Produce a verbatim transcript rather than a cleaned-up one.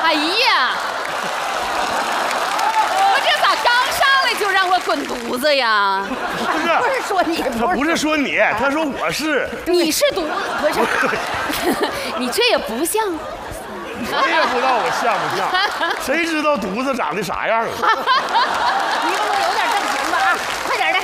哎呀，我这咋刚上来就让我滚犊子呀？ 不是， 不是说你， 他不是说你，他说我是。 你是犊子，不是？你这也不像。 我也不知道我像不像，谁知道犊子长得啥样啊？ 你给我有点正形吧啊！快点的。